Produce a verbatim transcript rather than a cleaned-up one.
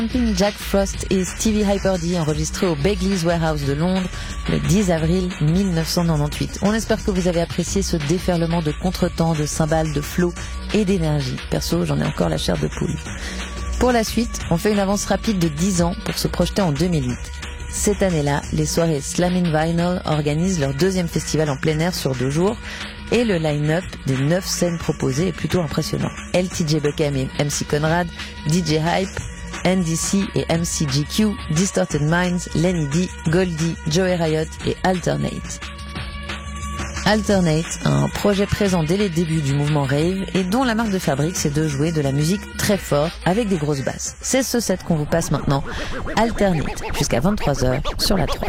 Jack Frost et Stevie Hyper-D enregistré au Begley's Warehouse de Londres le dix avril mille neuf cent quatre-vingt-dix-huit. On espère que vous avez apprécié ce déferlement de contretemps, de cymbales, de flow et d'énergie. Perso, j'en ai encore la chair de poule. Pour la suite, on fait une avance rapide de dix ans pour se projeter en deux mille huit. Cette année-là, les soirées Slammin' Vinyl organisent leur deuxième festival en plein air sur deux jours et le line-up des neuf scènes proposées est plutôt impressionnant. L T J Buckham et M C Conrad, D J Hype, N D C et M C G Q, Distorted Minds, Lenny D, Goldie, Joey Riot et Alternate. Alternate, un projet présent dès les débuts du mouvement rave et dont la marque de fabrique c'est de jouer de la musique très fort avec des grosses basses. C'est ce set qu'on vous passe maintenant, Alternate, jusqu'à vingt-trois heures sur la trois.